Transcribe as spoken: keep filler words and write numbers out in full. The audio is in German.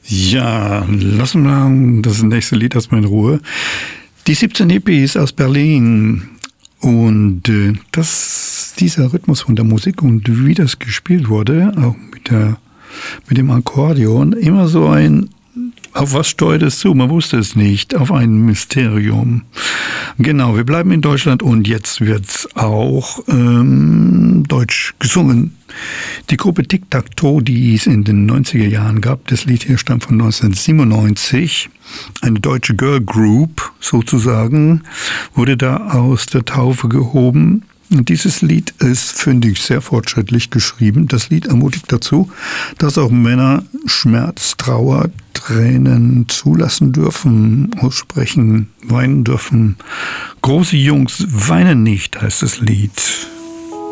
Ja, lassen wir das nächste Lied erstmal in Ruhe. Die siebzehn Hippies aus Berlin. Und äh, das, dieser Rhythmus von der Musik und wie das gespielt wurde, auch mit, der, mit dem Akkordeon, immer so ein, auf was steuert es zu? Man wusste es nicht, auf ein Mysterium. Genau, wir bleiben in Deutschland und jetzt wird's auch ähm, deutsch gesungen. Die Gruppe Tic Tac Toe, die es in den neunziger Jahren gab, das Lied hier stammt von neunzehnhundertsiebenundneunzig, eine deutsche Girl Group sozusagen, wurde da aus der Taufe gehoben. Und dieses Lied ist, finde ich, sehr fortschrittlich geschrieben. Das Lied ermutigt dazu, dass auch Männer Schmerz, Trauer, Tränen zulassen dürfen, aussprechen, weinen dürfen. Große Jungs weinen nicht, heißt das Lied.